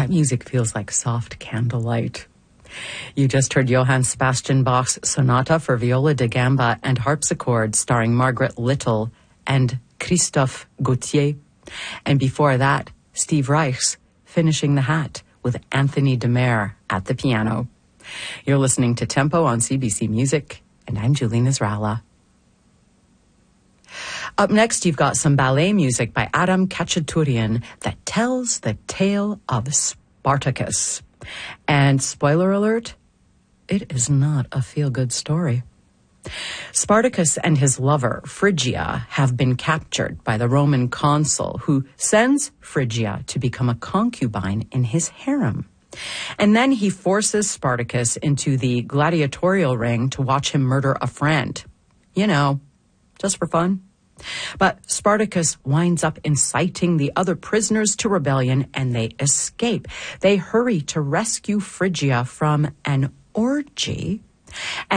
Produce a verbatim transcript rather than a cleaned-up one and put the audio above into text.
That music feels like soft candlelight. You just heard Johann Sebastian Bach's Sonata for Viola da Gamba and Harpsichord starring Margaret Little and Christophe Gauthier. And before that, Steve Reich's Finishing the Hat with Anthony DeMare at the piano. You're listening to Tempo on C B C Music, and I'm Julie Nasrallah. Up next, you've got some ballet music by Adam Khachaturian that tells the tale of Spartacus. And spoiler alert, it is not a feel-good story. Spartacus and his lover, Phrygia, have been captured by the Roman consul, who sends Phrygia to become a concubine in his harem. And then he forces Spartacus into the gladiatorial ring to watch him murder a friend. You know, just for fun. But Spartacus winds up inciting the other prisoners to rebellion, and they escape. They hurry to rescue Phrygia from an orgy.